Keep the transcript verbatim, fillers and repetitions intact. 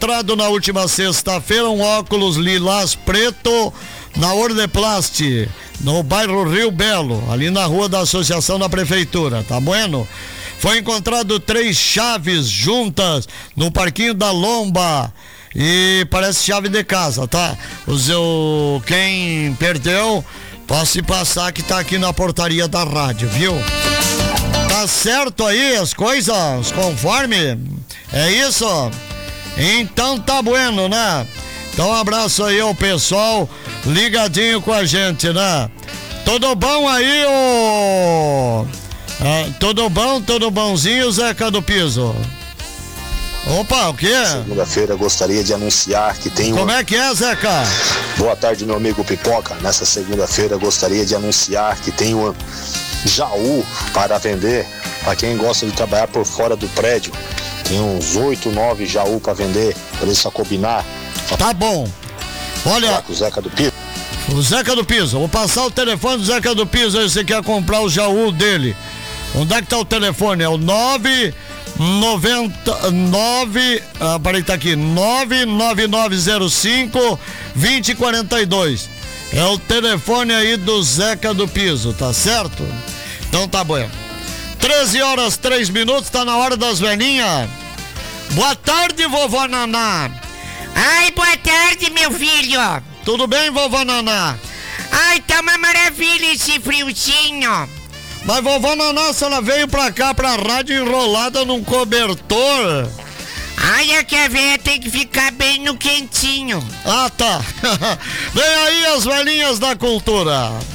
encontrado na última sexta-feira um óculos lilás preto na Ordeplast, no bairro Rio Belo, ali na rua da Associação da Prefeitura, tá bueno? Foi encontrado três chaves juntas no Parquinho da Lomba e parece chave de casa, tá? O seu, quem perdeu, posso passar que tá aqui na portaria da rádio, viu? Tá certo aí as coisas, conforme? É isso? Então tá bueno, né? Então um abraço aí ao pessoal ligadinho com a gente, né? Tudo bom aí, ô... Ah, tudo bom, tudo bonzinho, Zeca do Piso? Opa, o quê? Segunda-feira gostaria de anunciar que tem Como uma... é que é, Zeca? Boa tarde, meu amigo Pipoca. Nessa segunda-feira gostaria de anunciar que tem um Jaú para vender. Para quem gosta de trabalhar por fora do prédio, tem uns oito, nove Jaú para vender, para ele só combinar. Tá bom. Olha, o Zeca do Piso. O Zeca do Piso, vou passar o telefone do Zeca do Piso aí, você quer comprar o Jaú dele. Onde é que tá o telefone? É o nove noventa nove, ah, peraí, tá aqui, nove nove nove zero cinco dois zero quatro dois. É o telefone aí do Zeca do Piso, tá certo? Então tá bom. treze horas, três minutos, tá na hora das velhinhas. Boa tarde, vovó Naná. Ai, boa tarde, meu filho. Tudo bem, vovó Naná? Ai, tá uma maravilha esse friozinho. Mas vovó Naná, a senhora veio pra cá, pra rádio, enrolada num cobertor. Ai, é que a velha tem que ficar bem no quentinho. Ah, tá. Vem aí as velhinhas da cultura.